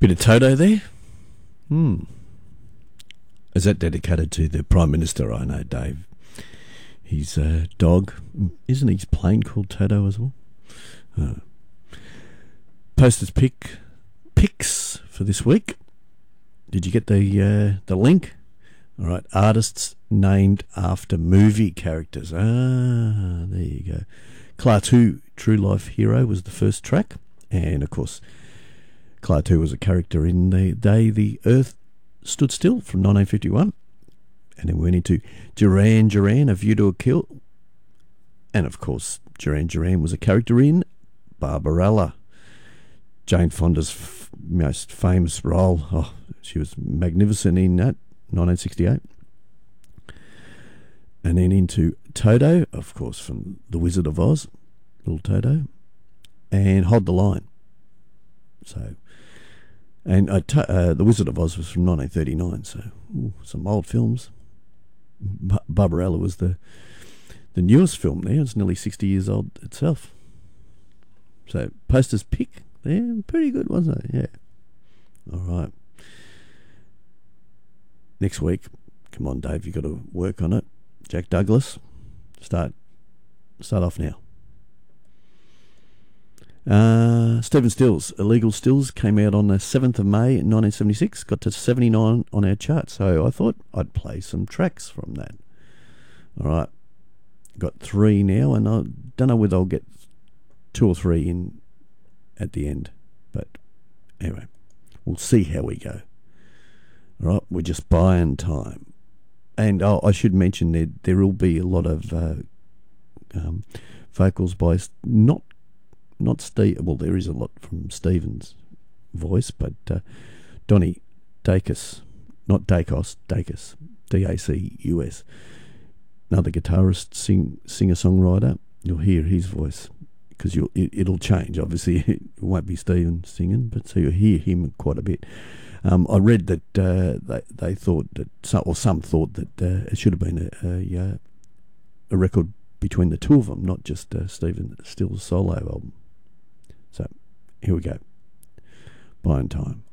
Bit of Toto there. Is that dedicated to the Prime Minister? I know, Dave. His dog, isn't his plane called Toto as well? Posters picks for this week. Did you get the link? All right, artists named after movie characters. There you go. Klaatu, True Life Hero, was the first track, and of course, Klaatu was a character in The Day the Earth Stood Still from 1951. And then we went into Duran Duran, A View to a Kill. And of course, Duran Duran was a character in Barbarella. Jane Fonda's most famous role. Oh, she was magnificent in that, 1968. And then into Toto, of course, from The Wizard of Oz, little Toto. And Hold the Line. So, and The Wizard of Oz was from 1939, so some old films. Barbarella was the newest film there. It's nearly 60 years old itself. So, Posters pick there, pretty good, wasn't it? Yeah. All right. Next week, come on, Dave, you got to work on it. Jack Douglas, start off now. Stephen Stills, Illegal Stills, came out on the 7th of May 1976, got to 79 on our chart, so I thought I'd play some tracks from that. Alright, got 3 now, and I don't know whether I'll get 2 or 3 in at the end, but anyway, we'll see how we go. Alright, we're just buying time. And I should mention there will be a lot of vocals by not Steve. Well, there is a lot from Stephen's voice, but Donnie Dacus, not Dacos, Dacus, Dacus, another guitarist, singer-songwriter. You'll hear his voice because it'll change. Obviously, it won't be Stephen singing, but so you'll hear him quite a bit. I read that they thought that some thought that it should have been a record between the two of them, not just Stephen Stills' solo album. So, here we go. Buying time.